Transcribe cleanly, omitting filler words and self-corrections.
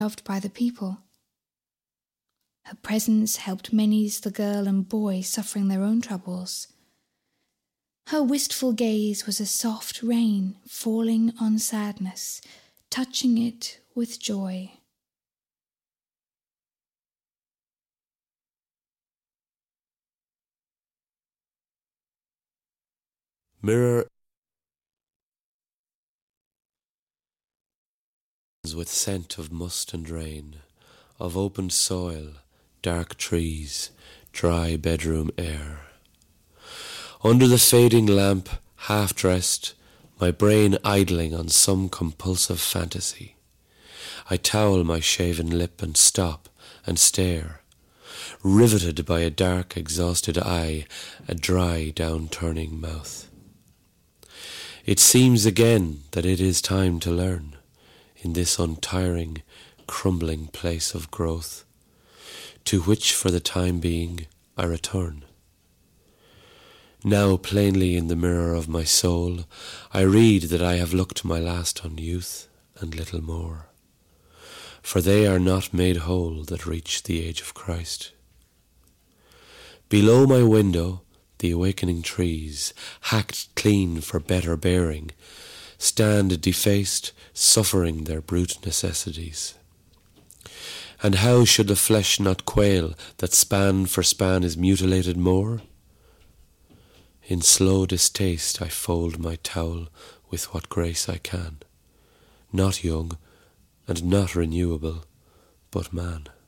loved by the people. Her presence helped many's the girl and boy suffering their own troubles. Her wistful gaze was a soft rain falling on sadness, touching it with joy. Mirror with scent of must and rain, of opened soil, dark trees, dry bedroom air. Under the fading lamp, half-dressed, my brain idling on some compulsive fantasy, I towel my shaven lip and stop and stare, riveted by a dark, exhausted eye, a dry, down-turning mouth. It seems again that it is time to learn, in this untiring, crumbling place of growth, to which for the time being I return. Now plainly in the mirror of my soul I read that I have looked my last on youth and little more, for they are not made whole that reach the age of Christ. Below my window the awakening trees, hacked clean for better bearing, stand defaced, suffering their brute necessities. And how should the flesh not quail that span for span is mutilated more? In slow distaste I fold my towel with what grace I can, not young and not renewable, but man.